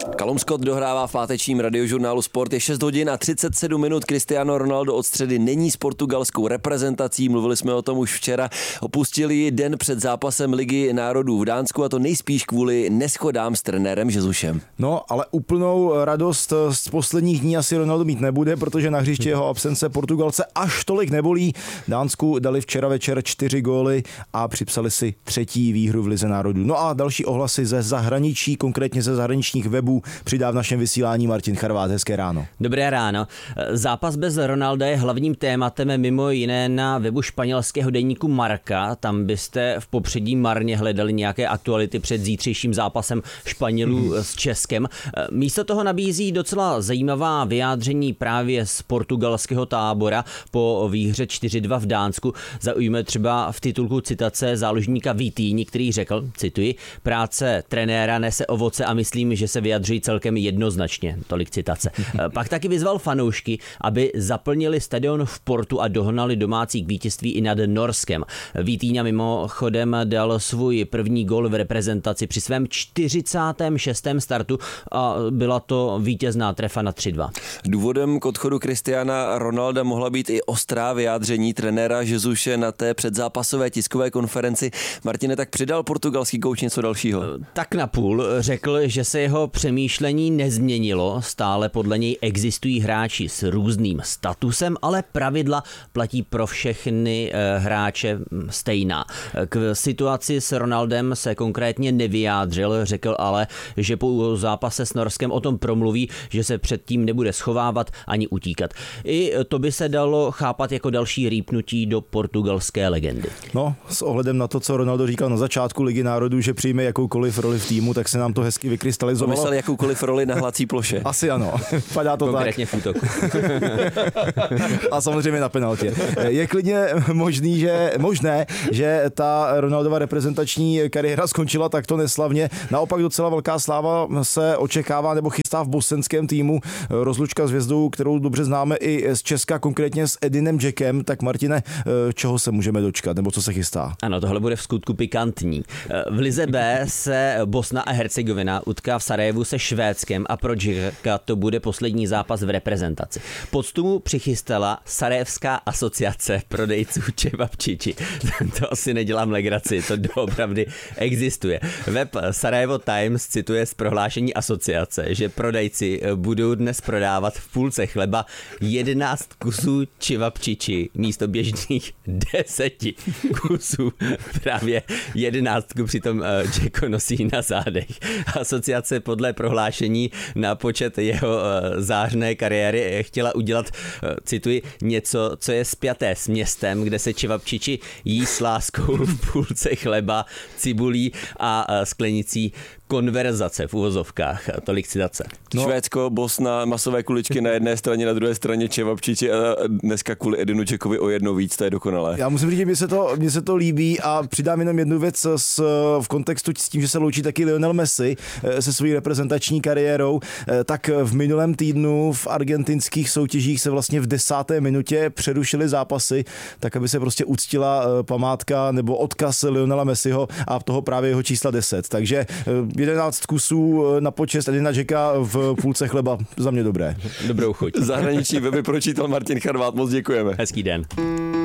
Callum Scott dohrává v pátečním radiožurnálu Sport. Je 6 hodin a 37 minut. Cristiano Ronaldo od středy není s portugalskou reprezentací. Mluvili jsme o tom už včera. Opustili ji den před zápasem Ligy národů v Dánsku a to nejspíš kvůli neshodám s trenérem Jezušem. No, ale úplnou radost z posledních dní asi Ronaldo mít nebude, protože na hřišti jeho absence Portugalce až tolik nebolí. Dánsku dali včera večer 4 góly a připsali si 3. výhru v Lize národů. No a další ohlasy ze zahraničí, konkrétně ze zahraničních webů, přidá v našem vysílání Martin Charvát. Hezké ráno. Dobré ráno. Zápas bez Ronalda je hlavním tématem mimo jiné na webu španělského deníku Marca. Tam byste v popředí marně hledali nějaké aktuality před zítřejším zápasem Španělů s Českem. Místo toho nabízí docela zajímavá vyjádření právě z portugalského tábora po výhře 4-2 v Dánsku. Zaujme třeba v titulku citace záložníka Vitíni, který řekl, cituji, práce trenéra nese ovoce a myslím, že se vyjadří celkem jednoznačně. Tolik citace. Pak taky vyzval fanoušky, aby zaplnili stadion v Portu a dohnali domácí k vítězství i nad Norskem. Vitíňa mimochodem dal svůj první gól v reprezentaci při svém 46. startu a byla to vítězná trefa na 3-2. Důvodem k odchodu Cristiana Ronalda mohla být i ostrá vyjádření trenéra Jezuše na té předzápasové tiskové konferenci. Martine, tak přidal portugalský kouč něco dalšího? Tak napůl řekl, že se jeho přemýšlení nezměnilo, stále podle něj existují hráči s různým statusem, ale pravidla platí pro všechny hráče stejná. K situaci s Ronaldem se konkrétně nevyjádřil, řekl ale, že po zápase s Norskem o tom promluví, že se předtím nebude schovávat ani utíkat. I to by se dalo chápat jako další rýpnutí do portugalské legendy. No, s ohledem na to, co Ronaldo říkal na začátku Ligy národů, že přijme jakoukoliv roli v týmu, tak se nám to hezky vykrystalizovalo. Myslel jakoukoliv roli na hlací ploše. Asi ano, padá to konkrétně tak. Konkrétně v útoku. A samozřejmě na penaltě. Je klidně možné, že ta Ronaldova reprezentační kariéra skončila takto neslavně. Naopak docela velká sláva se očekává nebo chystá v bosenském týmu. Rozlučka s hvězdou, kterou dobře známe i z Česka, konkrétně s Edinem Džekem. Tak Martine, čeho se můžeme dočkat, nebo co se chystá? Ano, tohle bude v skutku pikantní. V Lize B se Bosna a Hercegovina utká v Sarajevu se Švédskem a pro Džeka to bude poslední zápas v reprezentaci. Poctu mu přichystala Sarajevská asociace prodejců čevapčiči. To asi nedělám legraci, to doopravdy existuje. Web Sarajevo Times cituje z prohlášení asociace, že prodejci budou dnes prodávat v půlce chleba 11 kusů čevapčiči místo běžných 10 kusů. Právě 11 přitom Džeko nosí na zádech. Asociace podle prohlášení na počet jeho zářné kariéry chtěla udělat, cituji, něco, co je spjaté s městem, kde se čevapčiči jí s láskou v půlce chleba, cibulí a sklenicí konverzace v uvozovkách. Tolik citace. No. Švédsko, Bosna, masové kuličky na jedné straně, na druhé straně čevapčiči a dneska kvůli Edinu Džekovi o jedno víc, to je dokonalé. Já musím říct, že mně se to líbí a přidám jenom jednu věc v kontextu s tím, že se loučí taky Lionel Messi se svojí reprezentační kariérou, tak v minulém týdnu v argentinských soutěžích se vlastně v 10. minutě přerušily zápasy, tak aby se prostě uctila památka nebo odkaz Lionela Messiho a toho právě jeho čísla 10. Takže 11 kusů na počest Edina Džeka v půlce chleba, za mě dobré. Dobrou chuť. Zahraniční weby pročítal Martin Charvát, moc děkujeme. Hezký den.